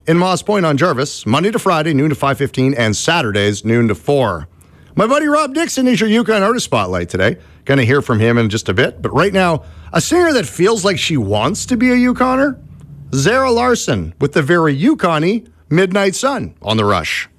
in Moss Point on Jarvis, Monday to Friday, noon to 5:15, and Saturdays, noon to 4. My buddy Rob Dixon is your Yukon Artist Spotlight today. Going to hear from him in just a bit. But right now, a singer that feels like she wants to be a Yukoner, Zara Larsson with the very Yukon-y Midnight Sun on The Rush.